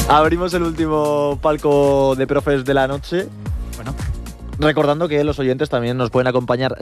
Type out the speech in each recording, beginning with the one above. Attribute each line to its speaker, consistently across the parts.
Speaker 1: Abrimos el último palco de profes de la noche.
Speaker 2: Bueno.
Speaker 1: Recordando que los oyentes también nos pueden acompañar.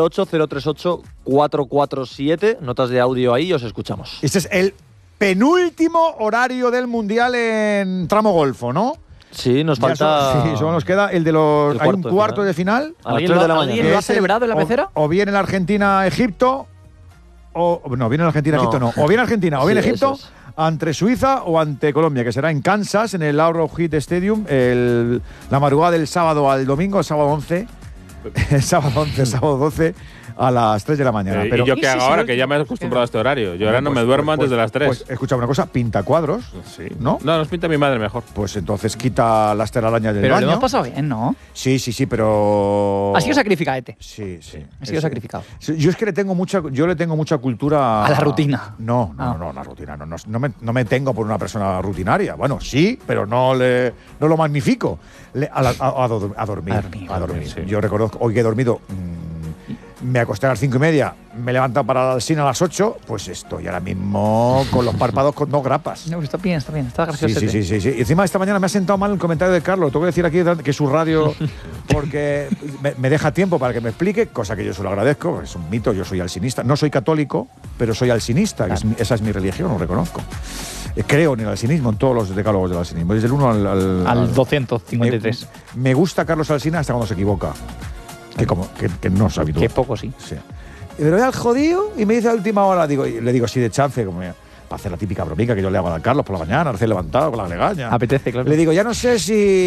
Speaker 1: 608-038-447. Notas de audio ahí y os escuchamos.
Speaker 3: Este es el penúltimo horario del Mundial en tramo golfo, ¿no?
Speaker 1: Sí, nos falta...
Speaker 3: Sí, solo nos queda el de los... Hay un cuarto de final.
Speaker 1: A las 3 de la mañana.
Speaker 2: ¿Alguien lo ha celebrado en la pecera?
Speaker 3: O bien el Argentina-Egipto... No, viene Argentina-Egipto no. O bien Argentina o bien Egipto ante Suiza o ante Colombia, que será en Kansas, en el Arrowhead Stadium, la madrugada del sábado al domingo, sábado 11, sábado 12, a las 3 de la mañana.
Speaker 4: Pero, ¿y yo qué hago ahora? Que ya me he acostumbrado a este horario. Yo ahora no me duermo antes de las 3.
Speaker 3: Pues escucha una cosa, pinta cuadros,
Speaker 4: sí.
Speaker 3: ¿no?
Speaker 4: No, nos pinta mi madre mejor.
Speaker 3: Pues entonces quita las telarañas del
Speaker 2: pero
Speaker 3: baño.
Speaker 2: Pero lo hemos pasado bien, ¿no?
Speaker 3: Sí,
Speaker 2: Ha
Speaker 3: pero...
Speaker 2: sido sacrificadete.
Speaker 3: Sí.
Speaker 2: Ha sido sacrificado.
Speaker 3: Yo es que le tengo mucha cultura...
Speaker 2: A la rutina.
Speaker 3: No, la rutina. No me tengo por una persona rutinaria. Bueno, sí, pero no lo magnifico. A dormir. Sí. Yo recuerdo hoy que he dormido... me acosté a las 5:30, me he levantado para la alsina a las 8, pues estoy ahora mismo con los párpados con 2 grapas.
Speaker 2: No, está bien, está gracioso.
Speaker 3: Sí. Y encima esta mañana me ha sentado mal el comentario de Carlos. Tengo que decir aquí que es su radio, porque me deja tiempo para que me explique, cosa que yo se lo agradezco, es un mito, yo soy alcinista. No soy católico, pero soy alcinista, claro. Esa es mi religión, lo reconozco. Creo en el alcinismo, en todos los decálogos del alcinismo, desde el 1 al
Speaker 2: 253.
Speaker 3: Me gusta Carlos Alsina hasta cuando se equivoca. Que no es habitual.
Speaker 2: Que poco, sí.
Speaker 3: Pero ve al jodido y me dice a última hora, le digo así de chance, como para hacer la típica bromica que yo le hago a Carlos por la mañana, recién levantado con la legaña.
Speaker 2: Apetece, claro.
Speaker 3: Le digo, ya no sé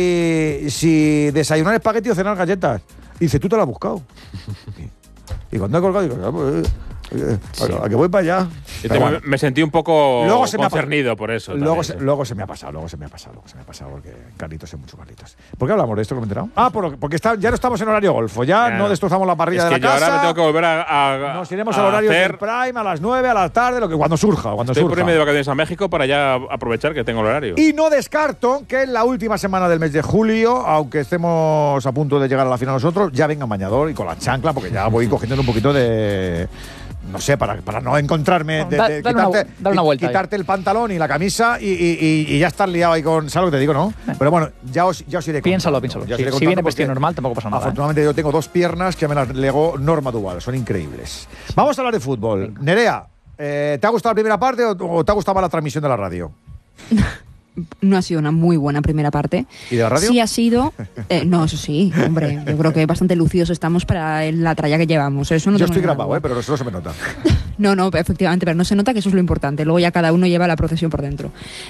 Speaker 3: si desayunar espagueti o cenar galletas. Y dice, tú te lo has buscado. Y cuando he colgado, digo, a que voy para allá.
Speaker 4: Me sentí un poco concernido por eso.
Speaker 3: Luego se me ha pasado porque Carlitos es mucho Carlitos. ¿Por qué hablamos de esto que me he enterado? Porque ya no estamos en horario golfo, ya no destrozamos la parrilla de la casa.
Speaker 4: Yo ahora me tengo que volver a
Speaker 3: nos iremos al horario del Prime a las 9, a la tarde, cuando surja.
Speaker 4: Estoy por irme de vacaciones a México para ya aprovechar que tengo el horario.
Speaker 3: Y no descarto que en la última semana del mes de julio, aunque estemos a punto de llegar a la final nosotros, ya venga en bañador y con la chancla, porque ya voy cogiendo un poquito de... No sé, para no encontrarme, quitarte el pantalón y la camisa y ya estar liado ahí con... ¿Sabes lo que te digo, no? Pero bueno, ya os iré
Speaker 2: contando. Piénsalo. Si viene vestido normal, tampoco pasa nada.
Speaker 3: Afortunadamente yo tengo 2 piernas que me las legó Norma Duval, son increíbles. Vamos a hablar de fútbol. Venga. Nerea, ¿te ha gustado la primera parte o te ha gustado más la transmisión de la radio?
Speaker 5: No ha sido una muy buena primera parte.
Speaker 3: ¿Y de la radio?
Speaker 5: Sí ha sido... no, eso sí, hombre. Yo creo que bastante lucidos estamos para la tralla que llevamos. Eso no
Speaker 3: yo estoy grabado, pero eso no se me nota.
Speaker 5: No, efectivamente, pero no se nota, que eso es lo importante. Luego ya cada uno lleva la procesión por dentro.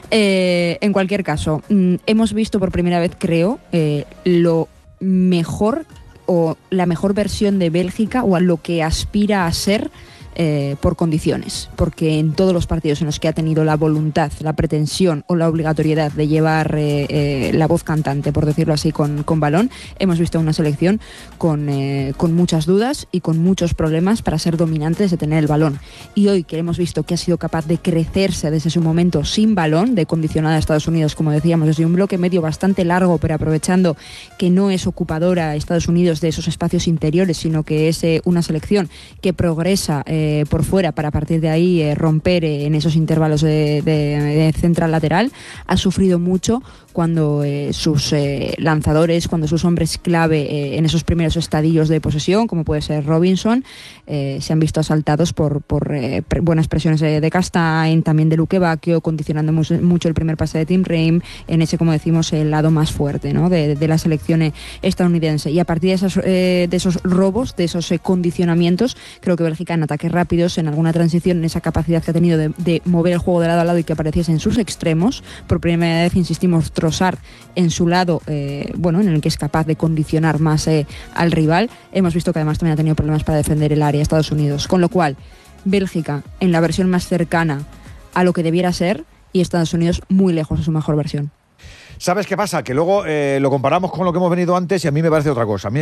Speaker 5: En cualquier caso, hemos visto por primera vez, creo, lo mejor o la mejor versión de Bélgica o a lo que aspira a ser por condiciones, porque en todos los partidos en los que ha tenido la voluntad, la pretensión o la obligatoriedad de llevar la voz cantante, por decirlo así, con balón, hemos visto una selección con muchas dudas y con muchos problemas para ser dominantes de tener el balón. Y hoy que hemos visto que ha sido capaz de crecerse desde su momento sin balón, de condicionar a Estados Unidos, como decíamos, desde un bloque medio bastante largo, pero aprovechando que no es ocupadora Estados Unidos de esos espacios interiores, sino que es una selección que progresa por fuera para a partir de ahí romper en esos intervalos de central lateral, ha sufrido mucho cuando sus lanzadores, cuando sus hombres clave en esos primeros estadios de posesión, como puede ser Robinson, se han visto asaltados por buenas presiones de Castaing, también de Luque Bacchio, condicionando mucho el primer pase de Tim Ream, en ese, como decimos, el lado más fuerte, ¿no?, de la selección estadounidense. Y a partir de esos robos, de esos condicionamientos, creo que Bélgica en ataques rápidos, en alguna transición, en esa capacidad que ha tenido de mover el juego de lado a lado y que apareciese en sus extremos, por primera vez, insistimos, Trossard en su lado, en el que es capaz de condicionar más al rival. Hemos visto que además también ha tenido problemas para defender el área Estados Unidos, con lo cual Bélgica en la versión más cercana a lo que debiera ser y Estados Unidos muy lejos de su mejor versión.
Speaker 3: ¿Sabes qué pasa? Que luego lo comparamos con lo que hemos venido antes y a mí me parece otra cosa. A mí,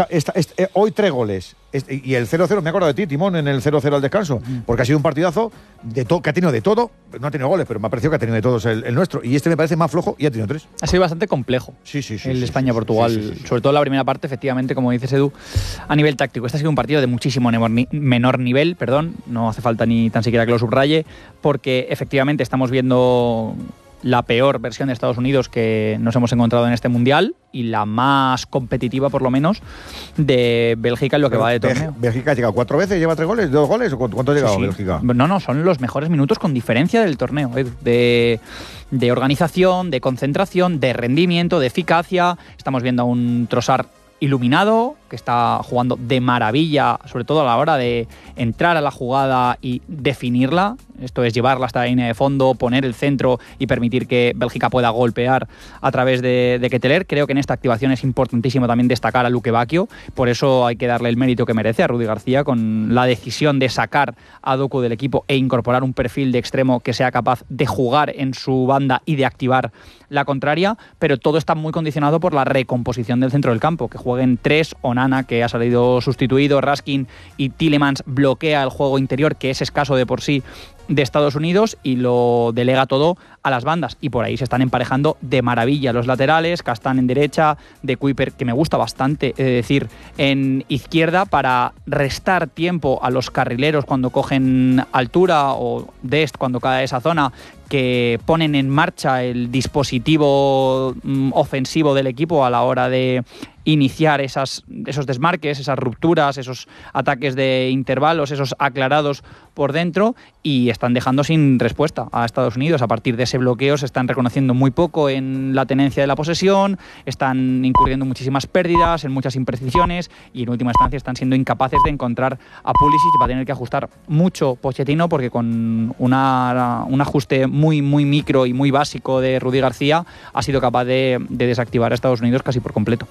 Speaker 3: hoy 3 goles y el 0-0, me acuerdo de ti, Timón, en el 0-0 al descanso, porque ha sido un partidazo que ha tenido de todo. No ha tenido goles, pero me ha parecido que ha tenido de todos el nuestro. Y este me parece más flojo y ha tenido 3.
Speaker 2: Ha sido bastante complejo.
Speaker 3: Sí.
Speaker 2: El España-Portugal, sobre todo la primera parte, efectivamente, como dices, Edu, a nivel táctico. Este ha sido un partido de muchísimo menor nivel, no hace falta ni tan siquiera que lo subraye, porque efectivamente estamos viendo la peor versión de Estados Unidos que nos hemos encontrado en este Mundial y la más competitiva, por lo menos, de Bélgica en lo que va de torneo.
Speaker 3: ¿Bélgica ha llegado 4 veces? ¿Lleva 3 goles? ¿2 goles? ¿O cuánto ha llegado
Speaker 2: Sí.
Speaker 3: Bélgica?
Speaker 2: No, son los mejores minutos con diferencia del torneo, Edu. De organización, de concentración, de rendimiento, de eficacia. Estamos viendo a un Trossard iluminado, que está jugando de maravilla, sobre todo a la hora de entrar a la jugada y definirla. Esto es llevarla hasta la línea de fondo, poner el centro y permitir que Bélgica pueda golpear a través de Ketelaere. Creo que en esta activación es importantísimo también destacar a Luque Bacchio. Por eso hay que darle el mérito que merece a Rudi García con la decisión de sacar a Doku del equipo e incorporar un perfil de extremo que sea capaz de jugar en su banda y de activar la contraria. Pero todo está muy condicionado por la recomposición del centro del campo, que jueguen 3, Onana, que ha salido sustituido, Raskin y Tielemans bloquea el juego interior, que es escaso de por sí, de Estados Unidos, y lo delega todo a las bandas, y por ahí se están emparejando de maravilla los laterales. Castan en derecha, De Kuiper, que me gusta bastante, en izquierda, para restar tiempo a los carrileros cuando cogen altura, o Dest cuando cae esa zona, que ponen en marcha el dispositivo ofensivo del equipo a la hora de iniciar esos desmarques, esas rupturas, esos ataques de intervalos, esos aclarados por dentro, y están dejando sin respuesta a Estados Unidos. A partir de ese bloqueo se están reconociendo muy poco en la tenencia de la posesión, están incurriendo en muchísimas pérdidas, en muchas imprecisiones, y en última instancia están siendo incapaces de encontrar a Pulisic. Va a tener que ajustar mucho Pochettino, porque con un ajuste muy micro y muy básico de Rudi García ha sido capaz de desactivar a Estados Unidos casi por completo.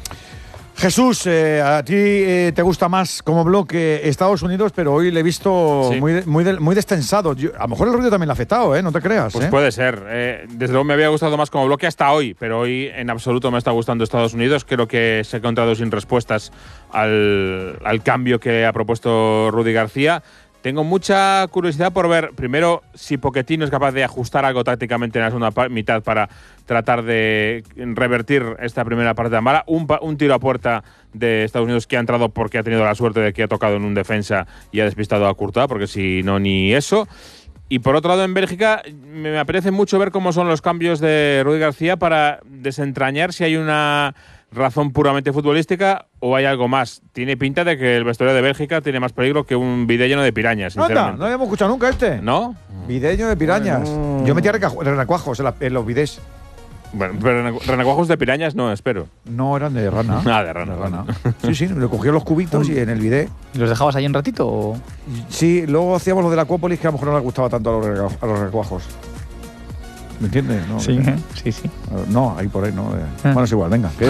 Speaker 3: Jesús, a ti te gusta más como bloque Estados Unidos, pero hoy le he visto
Speaker 4: sí,
Speaker 3: muy destensado. A lo mejor el ruido también le ha afectado, no te creas.
Speaker 4: Pues puede ser. Desde luego me había gustado más como bloque hasta hoy, pero hoy en absoluto me está gustando Estados Unidos. Creo que se ha encontrado sin respuestas al cambio que ha propuesto Rudi García. Tengo mucha curiosidad por ver, primero, si Pochettino es capaz de ajustar algo tácticamente en la segunda mitad para tratar de revertir esta primera parte tan mala. Un tiro a puerta de Estados Unidos que ha entrado porque ha tenido la suerte de que ha tocado en un defensa y ha despistado a Courtois, porque si no, ni eso. Y por otro lado, en Bélgica, me apetece mucho ver cómo son los cambios de Rudi García para desentrañar si hay una razón puramente futbolística o hay algo más. Tiene pinta de que el vestuario de Bélgica tiene más peligro que un bidet lleno de pirañas, sinceramente.
Speaker 3: Anda, no habíamos escuchado nunca este.
Speaker 4: ¿No?
Speaker 3: Bidet lleno de pirañas. Yo metía renacuajos en los bidets.
Speaker 4: Bueno, pero renacuajos de pirañas no, espero.
Speaker 3: No, eran de rana.
Speaker 4: Ah, de rana.
Speaker 3: Sí, le cogía los cubitos y en el bidet.
Speaker 2: ¿Los dejabas ahí un ratito? O?
Speaker 3: Sí, luego hacíamos lo de la Acuópolis, que a lo mejor no les gustaba tanto a los renacuajos. ¿Me entiendes? No,
Speaker 2: Sí.
Speaker 3: No, ahí por ahí no. Bueno, es igual, venga.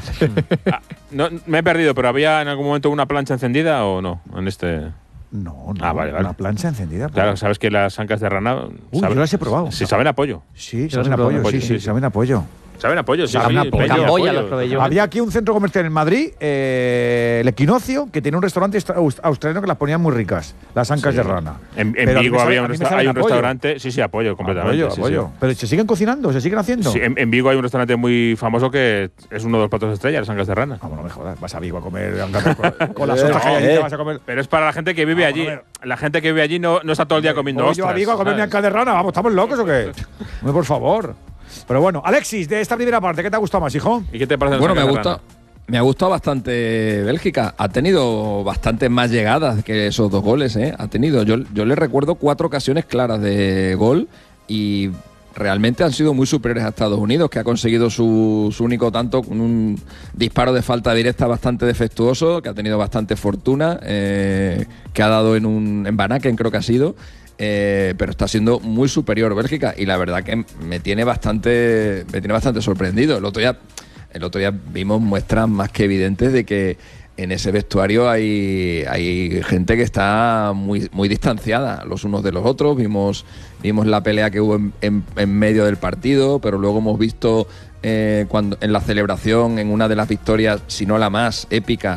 Speaker 4: No, me he perdido, pero ¿había en algún momento una plancha encendida o no? En este.
Speaker 3: No.
Speaker 4: Vale.
Speaker 3: Una plancha encendida.
Speaker 4: Claro, sabes que las ancas de rana.
Speaker 3: Yo las he probado.
Speaker 4: Sí, saben a pollo.
Speaker 3: Sí, saben a pollo. Sí, saben a pollo.
Speaker 4: Saben a pollo, sí.
Speaker 2: Saben a pollo.
Speaker 4: Peña,
Speaker 2: Camboya
Speaker 4: pollo.
Speaker 2: los probé yo.
Speaker 3: Había aquí un centro comercial en Madrid, el Equinoccio, que tenía un restaurante australiano que las ponían muy ricas, las ancas de rana.
Speaker 4: En
Speaker 3: Pero
Speaker 4: Vigo
Speaker 3: a mí
Speaker 4: hay un
Speaker 3: me saben a pollo.
Speaker 4: restaurante. Sí, apoyo completamente.
Speaker 3: Apoyo.
Speaker 4: Sí.
Speaker 3: Pero ¿se siguen cocinando? ¿Se siguen haciendo?
Speaker 4: Sí, en Vigo hay un restaurante muy famoso que es uno de los platos estrella, las ancas de rana.
Speaker 3: Vamos, no me jodas. Vas a Vigo a comer ancas con las otras que hay allí, te vas a comer.
Speaker 4: Pero es para la gente que vive allí. La gente que vive allí no está todo el día comiendo
Speaker 3: Voy yo a
Speaker 4: ostras.
Speaker 3: Vigo a comer mi
Speaker 4: ¿sabes?
Speaker 3: anca de rana. Vamos, ¿estamos locos o qué? Hombre, por favor. Pero bueno, Alexis, de esta primera parte, ¿qué te ha gustado más, hijo?
Speaker 4: ¿Y qué te parece?
Speaker 6: Bueno, me ha gustado bastante Bélgica. Ha tenido bastantes más llegadas que esos 2 goles, ¿eh? Ha tenido. Yo le recuerdo 4 ocasiones claras de gol y realmente han sido muy superiores a Estados Unidos, que ha conseguido su único tanto con un disparo de falta directa bastante defectuoso, que ha tenido bastante fortuna, que ha dado en Van Aken, creo que ha sido. Pero está siendo muy superior Bélgica y la verdad que me tiene bastante sorprendido. El otro día vimos muestras más que evidentes de que en ese vestuario hay gente que está muy distanciada los unos de los otros. Vimos la pelea que hubo en medio del partido, pero luego hemos visto cuando en la celebración, en una de las victorias, si no la más épica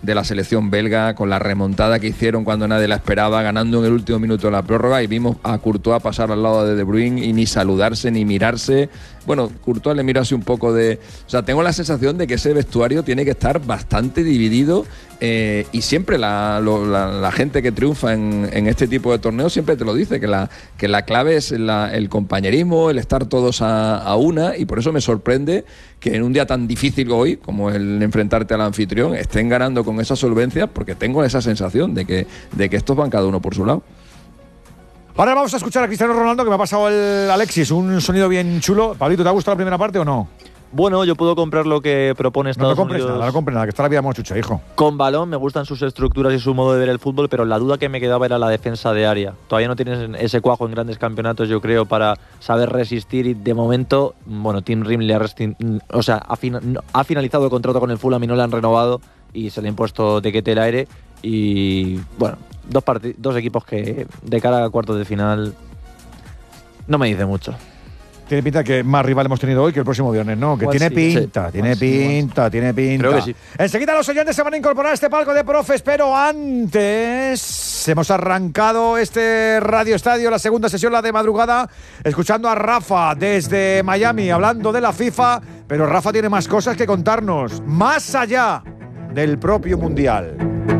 Speaker 6: de la selección belga, con la remontada que hicieron cuando nadie la esperaba, ganando en el último minuto de la prórroga, y vimos a Courtois pasar al lado de De Bruyne y ni saludarse ni mirarse. Bueno, Courtois le miró así un poco de... O sea, tengo la sensación de que ese vestuario tiene que estar bastante dividido, y siempre la gente que triunfa en este tipo de torneos siempre te lo dice, que la clave es el compañerismo, el estar todos a una, y por eso me sorprende que en un día tan difícil hoy, como el enfrentarte al anfitrión, estén ganando con esa solvencia, porque tengo esa sensación de que estos van cada uno por su lado.
Speaker 3: Ahora vamos a escuchar a Cristiano Ronaldo, que me ha pasado el Alexis, un sonido bien chulo. Pablito, ¿te ha gustado la primera parte o no?
Speaker 1: Bueno, yo puedo comprar lo que propone Estados Unidos.
Speaker 3: No compres nada, que está la vida mochucha, hijo.
Speaker 1: Con balón, me gustan sus estructuras y su modo de ver el fútbol, pero la duda que me quedaba era la defensa de área. Todavía no tienes ese cuajo en grandes campeonatos, yo creo, para saber resistir, y de momento, bueno, Tim Rim ha finalizado el contrato con el Fulham y no le han renovado, y se le ha impuesto Tequete el aire, y bueno, dos equipos que de cara a cuartos de final no me dice mucho.
Speaker 3: Tiene pinta que más rival hemos tenido hoy que el próximo viernes, ¿no? Que
Speaker 1: Igual
Speaker 3: tiene
Speaker 1: sí,
Speaker 3: pinta, tiene pinta.
Speaker 1: Creo que sí.
Speaker 3: Enseguida los oyentes se van a incorporar a este palco de profes, pero antes hemos arrancado este Radio Estadio, la segunda sesión, la de madrugada, escuchando a Rafa desde Miami, hablando de la FIFA, pero Rafa tiene más cosas que contarnos, más allá del propio Mundial.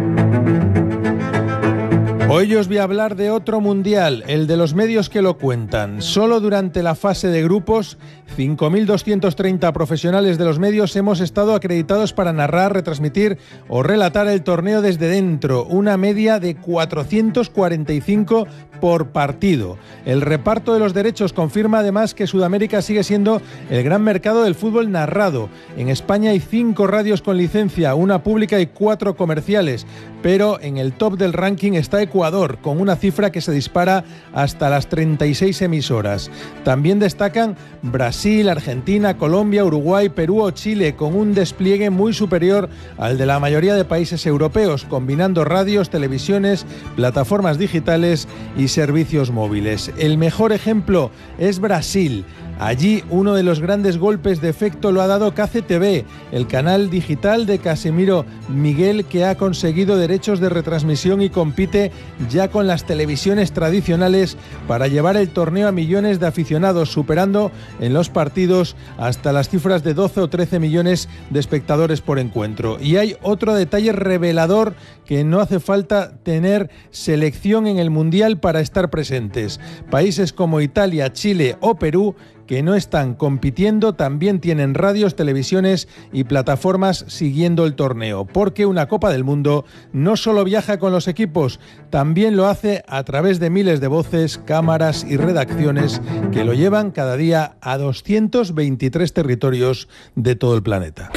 Speaker 7: Hoy os voy a hablar de otro mundial, el de los medios que lo cuentan. Solo durante la fase de grupos, 5.230 profesionales de los medios hemos estado acreditados para narrar, retransmitir o relatar el torneo desde dentro, una media de 445 por partido. El reparto de los derechos confirma además que Sudamérica sigue siendo el gran mercado del fútbol narrado. En España hay 5 radios con licencia, una pública y 4 comerciales, pero en el top del ranking está Ecuador, con una cifra que se dispara hasta las 36 emisoras. También destacan Brasil, Argentina, Colombia, Uruguay, Perú o Chile, con un despliegue muy superior al de la mayoría de países europeos, combinando radios, televisiones, plataformas digitales y servicios móviles. El mejor ejemplo es Brasil. Allí uno de los grandes golpes de efecto lo ha dado KCTV, el canal digital de Casimiro Miguel, que ha conseguido derechos de retransmisión y compite ya con las televisiones tradicionales para llevar el torneo a millones de aficionados, superando en los partidos hasta las cifras de 12 o 13 millones de espectadores por encuentro. Y hay otro detalle revelador, que no hace falta tener selección en el Mundial para estar presentes. Países como Italia, Chile o Perú, que no están compitiendo, también tienen radios, televisiones y plataformas siguiendo el torneo, porque una Copa del Mundo no solo viaja con los equipos, también lo hace a través de miles de voces, cámaras y redacciones que lo llevan cada día a 223 territorios de todo el planeta.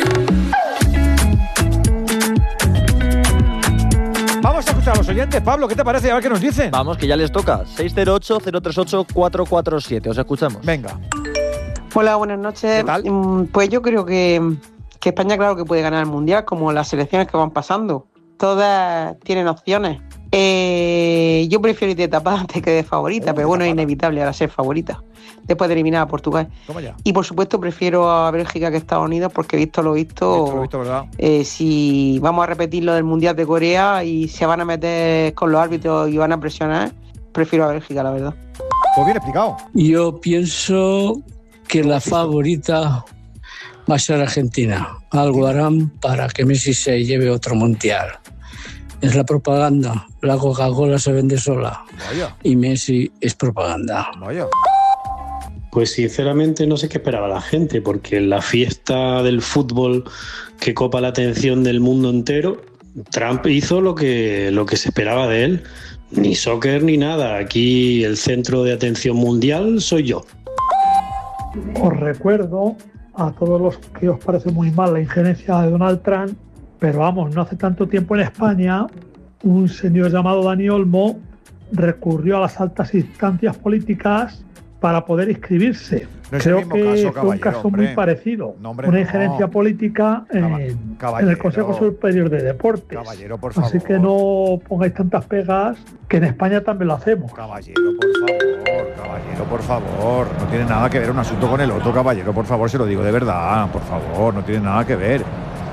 Speaker 3: Vamos a escuchar a los oyentes. Pablo, ¿qué te parece? A ver qué nos dicen.
Speaker 1: Vamos, que ya les toca. 608-038-447. Os escuchamos.
Speaker 3: Venga.
Speaker 8: Hola, buenas noches.
Speaker 3: ¿Qué tal?
Speaker 8: Pues yo creo que España, claro que puede ganar el Mundial, como las selecciones que van pasando. Todas tienen opciones. Yo prefiero ir de tapada antes que de favorita, pero bueno, es inevitable ahora ser favorita, después de eliminar a Portugal.
Speaker 3: Toma ya.
Speaker 8: Y por supuesto prefiero a Bélgica que a Estados Unidos, porque visto lo visto,
Speaker 3: ¿verdad?
Speaker 8: si vamos a repetir lo del Mundial de Corea y se van a meter con los árbitros y van a presionar, prefiero a Bélgica, la verdad.
Speaker 3: Pues bien explicado.
Speaker 9: Yo pienso que la favorita va a ser Argentina. Algo harán para que Messi se lleve otro mundial. Es la propaganda. La Coca-Cola se vende sola.
Speaker 3: Vaya.
Speaker 9: Y Messi es propaganda.
Speaker 3: Vaya.
Speaker 10: Pues sinceramente no sé qué esperaba la gente, porque la fiesta del fútbol que copa la atención del mundo entero, Trump hizo lo que se esperaba de él. Ni soccer ni nada. Aquí el centro de atención mundial soy yo.
Speaker 11: Os recuerdo a todos los que os parece muy mal la injerencia de Donald Trump, pero vamos, no hace tanto tiempo en España un señor llamado Dani Olmo recurrió a las altas instancias políticas para poder inscribirse.
Speaker 3: No es
Speaker 11: Creo
Speaker 3: el mismo
Speaker 11: que
Speaker 3: caso,
Speaker 11: fue un caso
Speaker 3: hombre.
Speaker 11: muy parecido.
Speaker 3: No, hombre,
Speaker 11: una
Speaker 3: no.
Speaker 11: injerencia política en el Consejo Superior de Deportes.
Speaker 3: Caballero, por favor.
Speaker 11: Así que no pongáis tantas pegas, que en España también lo hacemos.
Speaker 3: Caballero, por favor. No tiene nada que ver un asunto con el otro, caballero, por favor, se lo digo de verdad. Por favor, no tiene nada que ver.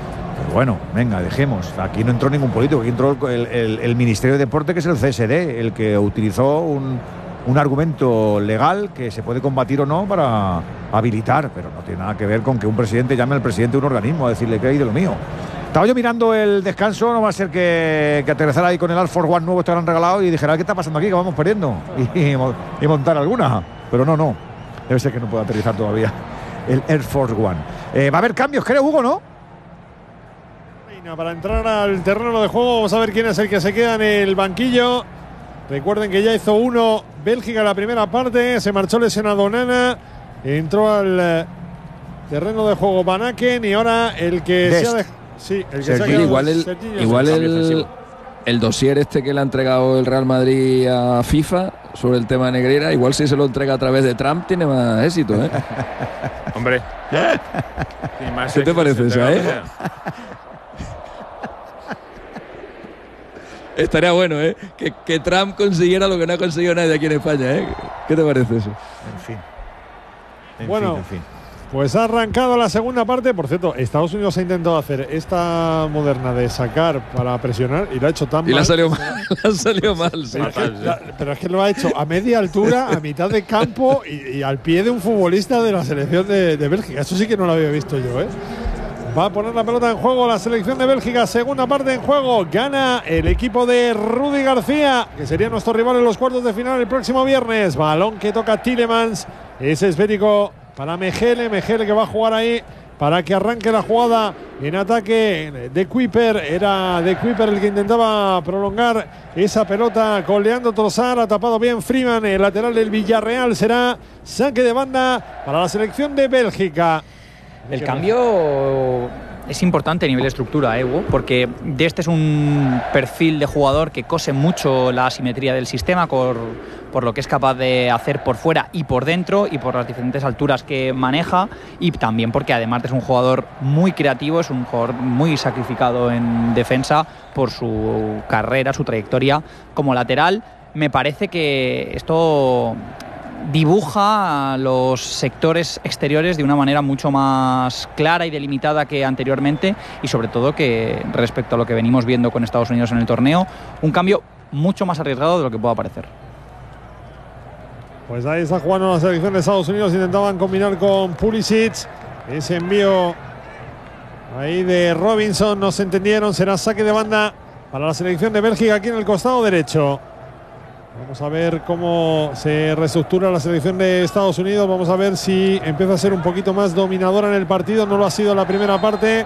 Speaker 3: Bueno, venga, dejemos. Aquí no entró ningún político, aquí entró el Ministerio de Deporte, que es el CSD, el que utilizó un argumento legal que se puede combatir o no para habilitar, pero no tiene nada que ver con que un presidente llame al presidente de un organismo a decirle que hay de lo mío. Estaba yo mirando el descanso, no va a ser que aterrizara ahí con el Air Force One nuevo, este que han regalado, y dijera, ¿qué está pasando aquí? Que vamos perdiendo. Y montar alguna. Pero no. Debe ser que no puede aterrizar todavía el Air Force One. Va a haber cambios, creo, Hugo, ¿no?
Speaker 12: Para entrar al terreno de juego, vamos a ver quién es el que se queda en el banquillo. Recuerden que ya hizo uno Bélgica en la primera parte, se marchó lesionado Nana, entró al terreno de juego Van Aken y ahora el que se ha dejado. Sí, el que se ha quedado.
Speaker 6: Igual el dossier este que le ha entregado el Real Madrid a FIFA sobre el tema de Negreira, igual si se lo entrega a través de Trump tiene más éxito, ¿eh?
Speaker 4: Hombre.
Speaker 6: ¿Qué te parece eso, Estaría bueno, que Trump consiguiera lo que no ha conseguido nadie aquí en España, ¿Qué te parece eso?
Speaker 3: En fin.
Speaker 12: En fin. Pues ha arrancado la segunda parte. Por cierto, Estados Unidos ha intentado hacer esta moderna de sacar para presionar y lo ha hecho tan mal.
Speaker 6: Y le ha salido mal. Le ha salido mal. Sí.
Speaker 12: Pero es que lo ha hecho a media altura, a mitad de campo y al pie de un futbolista de la selección de Bélgica. Eso sí que no lo había visto yo, Va a poner la pelota en juego la selección de Bélgica. Segunda parte en juego. Gana el equipo de Rudi García, que sería nuestro rival en los cuartos de final el próximo viernes. Balón que toca Tielemans. Es esférico para Mejele. Mejele que va a jugar ahí para que arranque la jugada en ataque de Kuiper. Era de Kuiper el que intentaba prolongar esa pelota con Leandro Trossard. Ha tapado bien Freeman. El lateral del Villarreal. Será saque de banda para la selección de Bélgica.
Speaker 2: El cambio es importante a nivel de estructura, Hugo, porque este es un perfil de jugador que cose mucho la asimetría del sistema por lo que es capaz de hacer por fuera y por dentro y por las diferentes alturas que maneja, y también porque además es un jugador muy creativo, es un jugador muy sacrificado en defensa por su carrera, su trayectoria como lateral. Me parece que esto dibuja los sectores exteriores de una manera mucho más clara y delimitada que anteriormente, y sobre todo que respecto a lo que venimos viendo con Estados Unidos en el torneo, un cambio mucho más arriesgado de lo que pueda parecer.
Speaker 12: Pues ahí está jugando la selección de Estados Unidos. Intentaban combinar con Pulisic. Ese envío ahí de Robinson, no se entendieron. Será saque de banda para la selección de Bélgica aquí en el costado derecho. Vamos a ver cómo se reestructura la selección de Estados Unidos. Vamos a ver si empieza a ser un poquito más dominadora en el partido. No lo ha sido en la primera parte.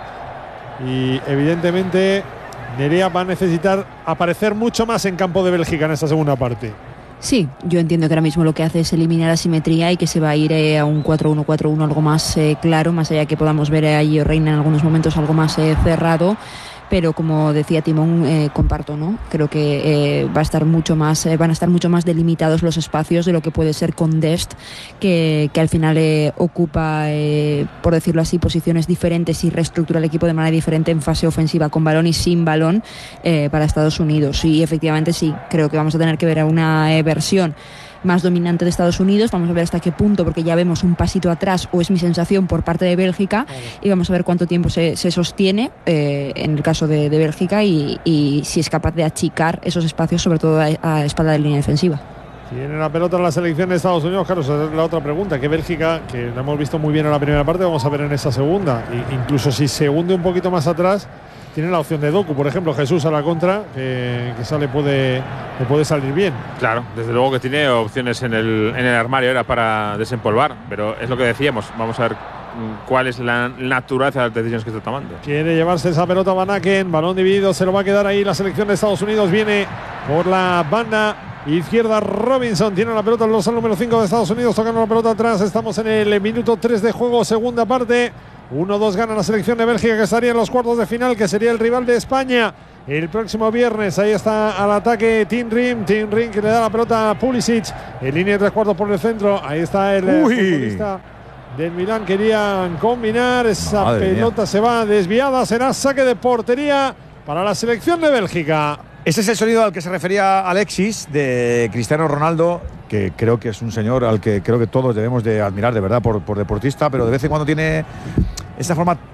Speaker 12: Y evidentemente Nerea va a necesitar aparecer mucho más en campo de Bélgica en esta segunda parte.
Speaker 5: Sí, yo entiendo que ahora mismo lo que hace es eliminar la simetría y que se va a ir a un 4-1-4-1 algo más claro, más allá que podamos ver a Gio Reyna en algunos momentos algo más cerrado. Pero como decía Timón, comparto, ¿no? Creo que va a estar mucho más, van a estar mucho más delimitados los espacios de lo que puede ser con Dest, que al final ocupa, por decirlo así, posiciones diferentes y reestructura el equipo de manera diferente en fase ofensiva, con balón y sin balón, para Estados Unidos. Y efectivamente sí, creo que vamos a tener que ver a una versión más dominante de Estados Unidos. Vamos a ver hasta qué punto, porque ya vemos un pasito atrás, o es mi sensación, por parte de Bélgica, y vamos a ver cuánto tiempo se sostiene en el caso de Bélgica y si es capaz de achicar esos espacios, sobre todo a espalda de línea defensiva.
Speaker 12: Tiene la pelota en la selección de Estados Unidos, claro, esa es la otra pregunta. Que Bélgica, que la hemos visto muy bien en la primera parte, vamos a ver en esa segunda. Incluso si se hunde un poquito más atrás, tiene la opción de Doku, por ejemplo, Jesús a la contra, que le puede salir bien.
Speaker 4: Claro, desde luego que tiene opciones en el armario, era para desempolvar, pero es lo que decíamos, vamos a ver cuál es la naturaleza de las decisiones que está tomando.
Speaker 12: Quiere llevarse esa pelota Van Aken, balón dividido, se lo va a quedar ahí la selección de Estados Unidos, viene por la banda izquierda Robinson, tiene la pelota el dorsal número 5 de Estados Unidos, tocando la pelota atrás. Estamos en el minuto 3 de juego, segunda parte. 1-2 gana la selección de Bélgica, que estaría en los cuartos de final, que sería el rival de España el próximo viernes. Ahí está al ataque Tim Rim que le da la pelota a Pulisic en línea de 3 cuartos por el centro. Ahí está el futbolista del Milán. Querían combinar, esa pelota se va desviada, será saque de portería para la selección de Bélgica.
Speaker 3: Ese es el sonido al que se refería Alexis, de Cristiano Ronaldo, que creo que es un señor al que creo que todos debemos de admirar, de verdad, por deportista, pero de vez en cuando tiene esa forma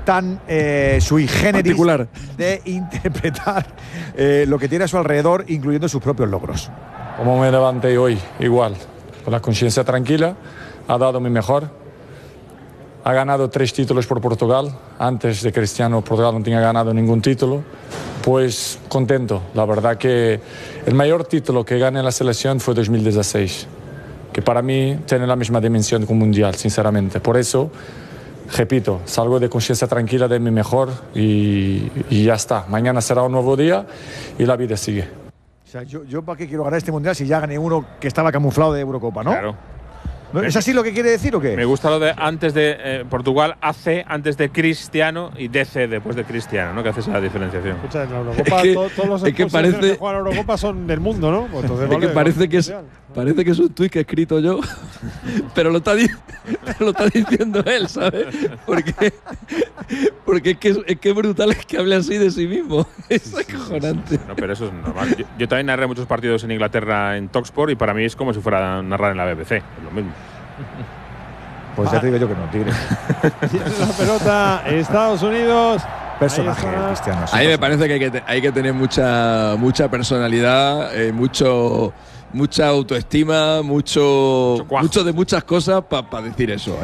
Speaker 3: tan sui generis
Speaker 6: particular
Speaker 3: de interpretar lo que tiene a su alrededor, incluyendo sus propios logros.
Speaker 13: Como me levanté hoy, igual, con la conciencia tranquila, ha dado mi mejor. Ha ganado 3 títulos por Portugal. Antes de Cristiano, Portugal no tenía ganado ningún título. Pues contento. La verdad que el mayor título que gané en la selección fue 2016, que para mí tiene la misma dimensión que un mundial, sinceramente. Por eso, repito, salgo de conciencia tranquila de mi mejor y ya está. Mañana será un nuevo día y la vida sigue.
Speaker 3: O sea, yo ¿para qué quiero ganar este mundial si ya gané uno que estaba camuflado de Eurocopa, no?
Speaker 4: Claro.
Speaker 3: ¿No? ¿Es así lo que quiere decir o qué?
Speaker 4: Me gusta lo de antes de Portugal, AC antes de Cristiano y DC después de Cristiano, ¿no? Que hace esa diferenciación.
Speaker 12: Escucha, en la Eurocopa todos los
Speaker 6: es que parece
Speaker 12: que juegan a la Eurocopa son del mundo, ¿no? Pues entonces,
Speaker 6: es que parece que es un tuit que he escrito yo, pero lo está diciendo él, ¿sabes? Porque es que es brutal es que hable así de sí mismo. Es acojonante.
Speaker 4: No, pero eso es normal. Yo también narré muchos partidos en Inglaterra en Talksport y para mí es como si fuera a narrar en la BBC. Es lo mismo.
Speaker 3: Pues ya te digo yo que no, Tigre.
Speaker 12: Tiene la pelota Estados Unidos.
Speaker 3: Personaje Cristiano.
Speaker 6: A mí me parece que hay que tener mucha personalidad, mucha autoestima, mucho de muchas cosas para decir eso.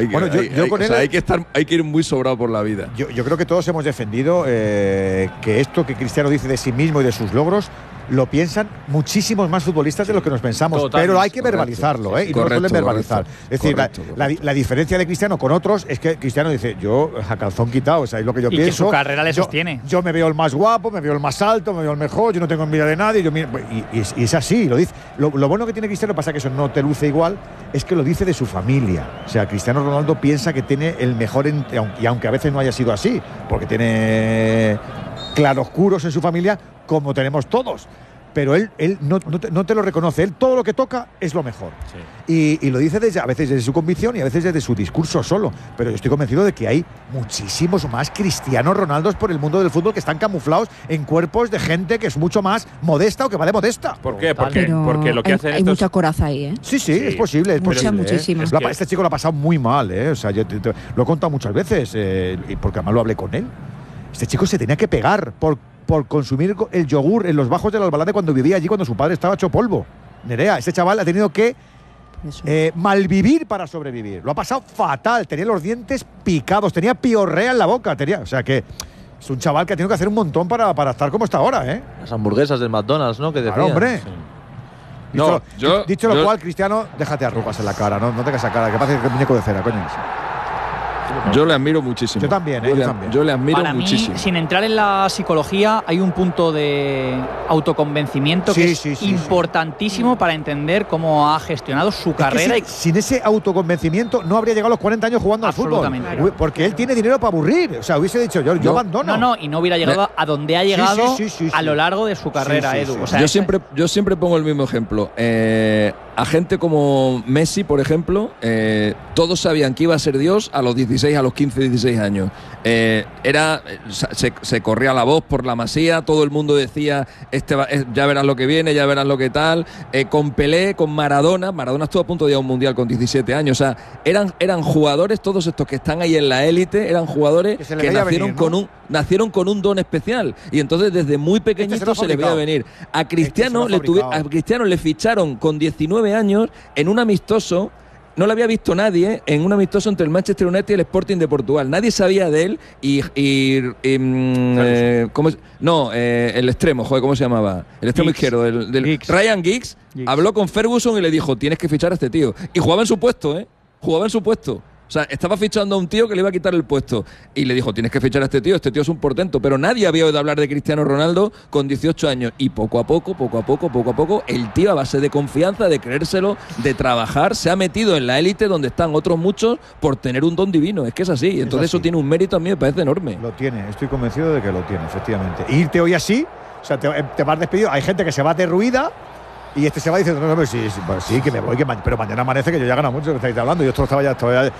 Speaker 6: Hay que ir muy sobrado por la vida.
Speaker 3: Yo creo que todos hemos defendido que esto que Cristiano dice de sí mismo y de sus logros lo piensan muchísimos más futbolistas de lo que nos pensamos. Totalmente. Pero hay que verbalizarlo, y no lo suelen verbalizar. Es decir, la diferencia de Cristiano con otros es que Cristiano dice, yo a calzón quitado, o sea, es lo que yo pienso.
Speaker 2: Y que su carrera le sostiene.
Speaker 3: Yo me veo el más guapo, me veo el más alto, me veo el mejor, yo no tengo envidia de nadie. Y es así, lo dice. Lo bueno que tiene Cristiano, pasa que eso no te luce igual, es que lo dice de su familia. O sea, Cristiano Ronaldo piensa que tiene el mejor, y aunque a veces no haya sido así, porque tiene claroscuros en su familia, como tenemos todos. Pero él no te lo reconoce. Él todo lo que toca es lo mejor. Sí. Y lo dice a veces desde su convicción y a veces desde su discurso solo. Pero yo estoy convencido de que hay muchísimos más Cristianos Ronaldos por el mundo del fútbol que están camuflados en cuerpos de gente que es mucho más modesta o que va de modesta.
Speaker 4: ¿Por qué? Porque lo que hacen
Speaker 5: hay mucha coraza ahí, ¿eh?
Speaker 3: Sí, es posible. Es posible,
Speaker 5: muchísima.
Speaker 3: Este chico lo ha pasado muy mal, ¿eh? O sea, yo lo he contado muchas veces, y porque además lo hablé con él. Este chico se tenía que pegar por consumir el yogur en los bajos del Albalade cuando vivía allí, cuando su padre estaba hecho polvo. Nerea, este chaval ha tenido que malvivir para sobrevivir. Lo ha pasado fatal. Tenía los dientes picados, tenía piorrea en la boca. O sea que es un chaval que ha tenido que hacer un montón para estar como está ahora, ¿eh?
Speaker 1: Las hamburguesas del McDonald's, ¿no? Que decían.
Speaker 3: Claro, hombre.
Speaker 1: Sí.
Speaker 3: Dicho lo cual, Cristiano, déjate arrugas en la cara, no tengas esa cara, que parece que es muñeco de cera, coño.
Speaker 6: Yo le admiro muchísimo.
Speaker 3: Yo también,
Speaker 6: yo le admiro
Speaker 2: Para
Speaker 6: muchísimo.
Speaker 2: Mí, sin entrar en la psicología, hay un punto de autoconvencimiento que es importantísimo para entender cómo ha gestionado su carrera.
Speaker 3: Sin ese autoconvencimiento no habría llegado a los 40 años jugando al fútbol. Claro. Porque él tiene dinero para aburrir. O sea, hubiese dicho, yo abandono.
Speaker 2: Y no hubiera llegado a donde ha llegado a lo largo de su carrera, Edu. O sea,
Speaker 6: yo siempre pongo el mismo ejemplo. A gente como Messi, por ejemplo, todos sabían que iba a ser Dios a los 16, a los 15, 16 años. Se corría la voz por la Masía, todo el mundo decía, ya verás lo que viene, ya verás lo que tal. Con Pelé, con Maradona estuvo a punto de ir a un mundial con 17 años. O sea, eran jugadores, todos estos que están ahí en la élite, eran jugadores que nacieron con un don especial. Y entonces desde muy pequeñitos se les veía venir. A Cristiano le ficharon con 19 años en un amistoso. No lo había visto nadie en un amistoso entre el Manchester United y el Sporting de Portugal. Nadie sabía de él el extremo, ¿cómo se llamaba? El extremo izquierdo, Ryan Giggs habló con Ferguson y le dijo, tienes que fichar a este tío. Y jugaba en su puesto, Jugaba en su puesto. O sea, estaba fichando a un tío que le iba a quitar el puesto. Y le dijo, tienes que fichar a este tío es un portento. Pero nadie había oído hablar de Cristiano Ronaldo con 18 años. Y poco a poco, el tío a base de confianza, de creérselo, de trabajar, se ha metido en la élite donde están otros muchos por tener un don divino. Es que es así. Entonces eso tiene un mérito, a mí me parece enorme.
Speaker 3: Lo tiene, estoy convencido de que lo tiene, efectivamente. E irte hoy así, o sea, te vas despedido. Hay gente que se va derruida. Y este se va diciendo, sí, que me voy, pero mañana amanece que yo ya he ganado mucho, que estáis hablando. Yo esto estaba ya